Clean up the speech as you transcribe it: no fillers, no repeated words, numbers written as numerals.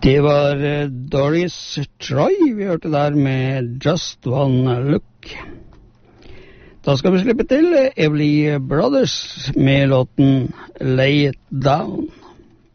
Det var Doris Troy vi hørte der med Just One Look. Da skal vi slippe til Everly Brothers med låten Lay It Down.